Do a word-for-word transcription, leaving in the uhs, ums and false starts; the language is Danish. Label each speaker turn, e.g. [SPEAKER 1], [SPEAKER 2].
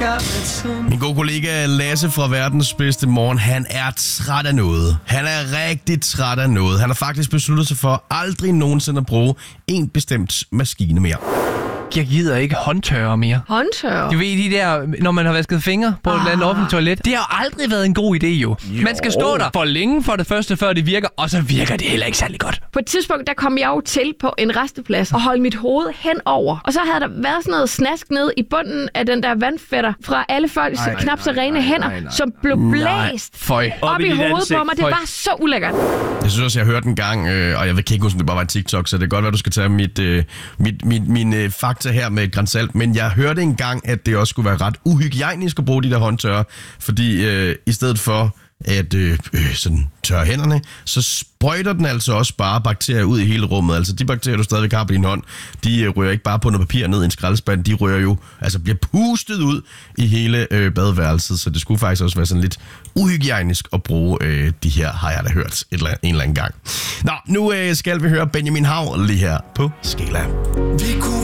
[SPEAKER 1] Min gode kollega Lasse fra Verdens Bedste Morgen, han er træt af noget. Han er rigtig træt af noget. Han har faktisk besluttet sig for aldrig nogensinde at bruge en bestemt maskine mere.
[SPEAKER 2] Jeg gider ikke håndtørre mere.
[SPEAKER 3] Håndtørre?
[SPEAKER 2] Du ved, de der, når man har vasket fingre på ah. et eller andet offentligt toilet. Det har aldrig været en god idé, jo. jo. Man skal stå der for længe for det første, før det virker, og så virker det heller ikke særlig godt.
[SPEAKER 3] På et tidspunkt, der kom jeg jo til på en resteplads og holdt mit hoved henover. Og så havde der været sådan noget snask ned i bunden af den der vandfætter fra alle folks ej, knap så rene ej, hænder, ej, ej, ej. som blev blæst
[SPEAKER 2] Føj.
[SPEAKER 3] op, op i, i hovedet ansigt. På mig. Det Føj. var så ulækkert.
[SPEAKER 1] Jeg synes også, jeg hørte en gang, øh, og jeg ved ikke huske, om det bare var en TikTok, så det kan godt være, du skal tage mit, øh, mit, mit, min øh, fakta her med Gran Salt. Men jeg hørte engang, at det også skulle være ret uhygiejnisk at bruge de der håndtørrer, fordi øh, i stedet for at øh, øh, sådan tørre hænderne, så sprøjter den altså også bare bakterier ud i hele rummet. Altså de bakterier, du stadigvæk har på din hånd, de øh, rører ikke bare på noget papir ned i en skraldespand, de rører jo, altså bliver pustet ud i hele øh, badeværelset, så det skulle faktisk også være sådan lidt uhygiejnisk at bruge øh, de her, har jeg da hørt et eller, en eller anden gang. Nå, nu øh, skal vi høre Benjamin Hav lige her på Skala.